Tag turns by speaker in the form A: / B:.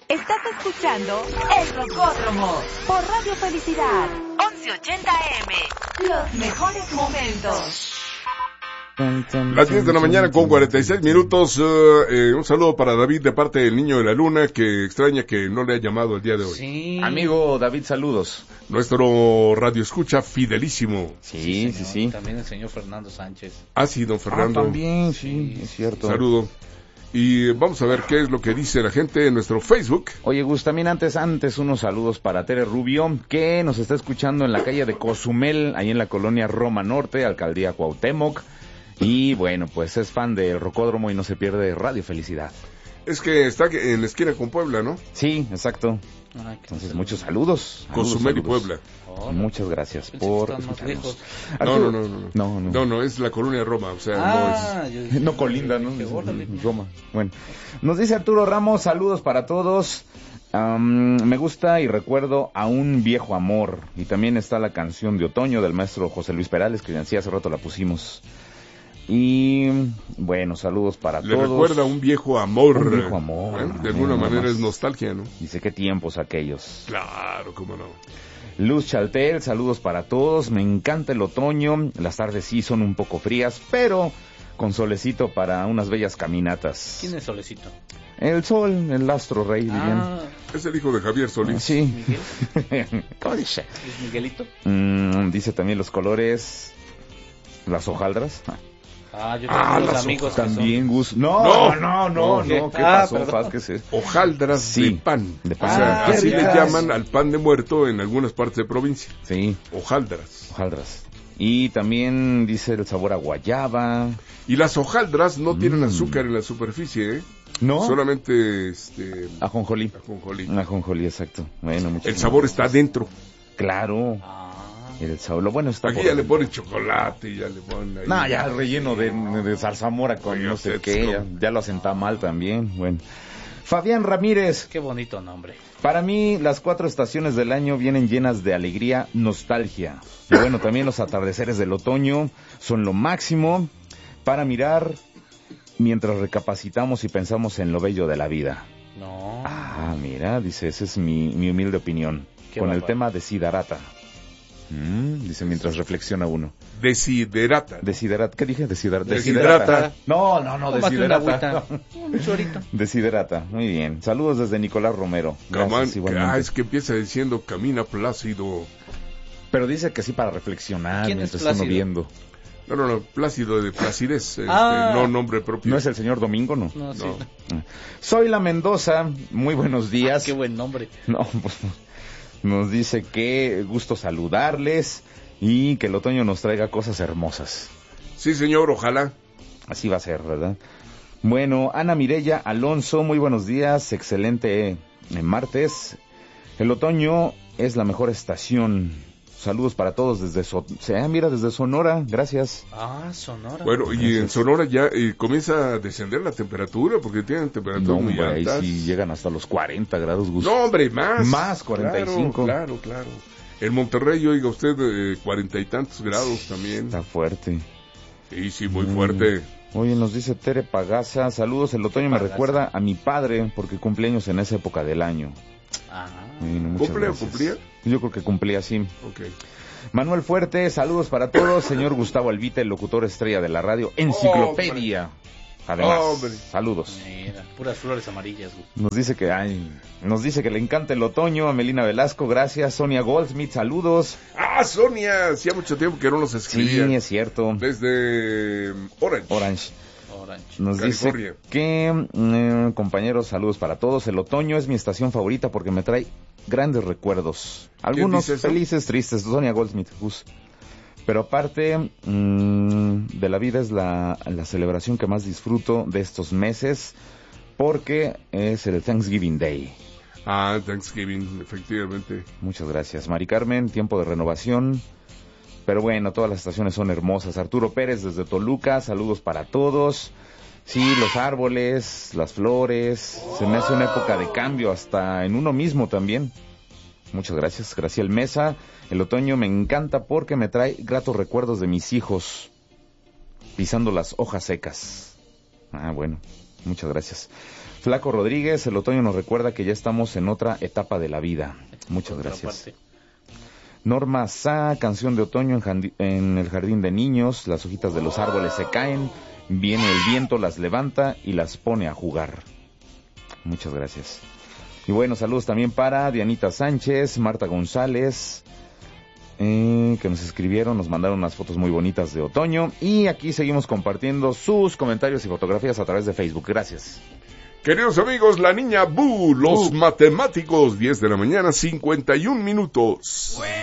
A: Estás escuchando El Rocódromo por Radio Felicidad 1180 AM. Los mejores momentos.
B: Las 10 de la mañana con 46 minutos. Un saludo para David de parte del Niño de la Luna, que extraña que no le ha llamado el día de hoy.
C: Sí.
D: Amigo David, saludos.
B: Nuestro radio escucha fidelísimo.
D: Sí.
C: También el señor Fernando Sánchez.
B: Ah, sí, don Fernando.
D: También, sí, es cierto.
B: Saludo. Y vamos a ver qué es lo que dice la gente en nuestro Facebook.
D: Oye, Gus, también antes unos saludos para Tere Rubio, que nos está escuchando en la calle de Cozumel, ahí en la colonia Roma Norte, alcaldía Cuauhtémoc. Y bueno, pues es fan del Rocódromo y no se pierde Radio Felicidad.
B: Es que está en la esquina con Puebla, ¿no?
D: Sí, exacto. Entonces, muchos saludos.
B: Cozumel y Puebla.
D: Muchas gracias por escucharnos.
B: No, es la colonia Roma, o sea,
D: no colinda, ¿no? Roma. Bueno, nos dice Arturo Ramos, saludos para todos. Me gusta y recuerdo a un viejo amor. Y también está la canción de Otoño del maestro José Luis Perales, que sí, hace rato la pusimos. Y bueno, saludos para todos.
B: Le recuerda un viejo amor.
D: Un viejo amor.
B: De alguna manera es nostalgia, ¿no?
D: Dice, qué tiempos aquellos.
B: Claro, cómo no.
D: Luz Chaltel, saludos para todos. Me encanta el otoño. Las tardes sí son un poco frías, pero con solecito para unas bellas caminatas.
C: ¿Quién es Solecito?
D: El sol, el astro rey, dirían.
B: Es el hijo de Javier Solís.
D: Sí.
C: ¿Miguel?
D: ¿Cómo dice?
C: ¿Es Miguelito?
D: Dice también los colores, las hojaldras.
C: Yo tengo los amigos
D: también, Gus. No. ¿Qué pasó, Vázquez?
B: Hojaldras de pan.
D: De pan.
B: O sea, así le llaman al pan de muerto en algunas partes de provincia.
D: Sí.
B: Hojaldras.
D: Y también dice el sabor a guayaba.
B: Y las hojaldras no tienen azúcar en la superficie, ¿eh?
D: ¿No?
B: Solamente
D: ajonjolí. Ajonjolí, exacto. Bueno,
B: el sabor está adentro.
D: Claro. El sabor, lo bueno está.
B: Aquí ya le ponen chocolate y ya le ponen ahí.
D: No, ya relleno de zarzamora con no sé qué. Ya lo hacen mal también. Bueno. Fabián Ramírez.
C: Qué bonito nombre.
D: Para mí, las 4 estaciones del año vienen llenas de alegría, nostalgia. Y bueno, también los atardeceres del otoño son lo máximo para mirar mientras recapacitamos y pensamos en lo bello de la vida.
C: No.
D: Mira, dice, esa es mi humilde opinión. Con el tema de Siddhartha. Dice mientras reflexiona uno.
B: Desiderata.
D: ¿Qué dije?
B: Desiderata.
D: No, desiderata.
C: Un chorito.
D: Desiderata. Muy bien. Saludos desde Nicolás Romero.
B: Gracias, es que empieza diciendo camina plácido.
D: Pero dice que sí para reflexionar mientras
C: está
D: uno viendo.
B: No, plácido de placidez, no nombre propio.
D: ¿No es el señor Domingo, no?
C: No, sí.
D: Soy la Mendoza, muy buenos días.
C: Qué buen nombre.
D: No, pues, nos dice que gusto saludarles y que el otoño nos traiga cosas hermosas.
B: Sí, señor, ojalá.
D: Así va a ser, ¿verdad? Bueno, Ana Mireya Alonso, muy buenos días, excelente martes. El otoño es la mejor estación. Saludos para todos desde desde Sonora, gracias.
C: Sonora.
B: Bueno, y gracias. En Sonora ya comienza a descender la temperatura, porque tienen temperaturas muy altas.
D: Ahí sí llegan hasta los 40 grados, Gus.
B: No, hombre, más.
D: Más, 45.
B: Claro. En Monterrey, oiga usted, 40 y tantos grados también.
D: Está fuerte.
B: Sí, muy fuerte.
D: Oye, nos dice Tere Pagaza, saludos, el otoño me recuerda a mi padre, porque cumpleaños en esa época del año.
B: ¿Cumplía?
D: Yo creo que cumplía, sí.
B: Okay.
D: Manuel Fuerte, saludos para todos. Señor Gustavo Albita, el locutor estrella de la radio Enciclopedia. Además, saludos.
C: Mira, puras flores amarillas.
D: Nos dice que le encanta el otoño. A Melina Velasco, gracias. Sonia Goldsmith, saludos.
B: Sonia, hacía mucho tiempo que no nos escribía.
D: Sí, es cierto.
B: Desde Orange.
D: Nos
B: California.
D: Dice que, compañeros, saludos para todos. El otoño es mi estación favorita porque me trae grandes recuerdos. Algunos felices, tristes. Sonia Goldsmith, Gus. Pero aparte de la vida es la celebración que más disfruto de estos meses porque es el Thanksgiving Day.
B: Thanksgiving, efectivamente.
D: Muchas gracias. Mari Carmen, tiempo de renovación. Pero bueno, todas las estaciones son hermosas. Arturo Pérez desde Toluca, saludos para todos. Sí, los árboles, las flores, se me hace una época de cambio hasta en uno mismo también. Muchas gracias, Graciel Mesa. El otoño me encanta porque me trae gratos recuerdos de mis hijos pisando las hojas secas. Bueno, muchas gracias. Flaco Rodríguez, el otoño nos recuerda que ya estamos en otra etapa de la vida. Muchas
C: Otra
D: gracias.
C: parte.
D: Norma Sá, canción de otoño en el jardín de niños, las hojitas de los árboles se caen, viene el viento, las levanta y las pone a jugar. Muchas gracias. Y bueno, saludos también para Dianita Sánchez, Marta González, que nos escribieron, nos mandaron unas fotos muy bonitas de otoño. Y aquí seguimos compartiendo sus comentarios y fotografías a través de Facebook. Gracias.
B: Queridos amigos, la niña Bu, los matemáticos, 10 de la mañana, 51 minutos.